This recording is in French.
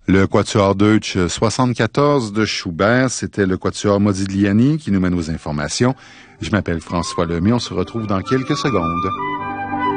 Le Quatuor Deutsch 74 de Schubert, c'était le Quatuor Modigliani qui nous mène aux informations. Je m'appelle François Lemay, on se retrouve dans quelques secondes.